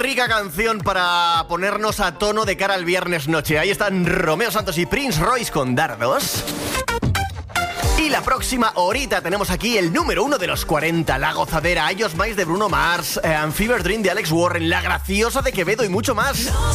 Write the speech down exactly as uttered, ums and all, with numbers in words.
rica canción para ponernos a tono de cara al viernes noche. Ahí están Romeo Santos y Prince Royce con Dardos. Y la próxima horita tenemos aquí el número uno de los cuarenta, La Gozadera, I Just Mice de Bruno Mars, eh, Fever Dream de Alex Warren, La Graciosa de Quevedo y mucho más.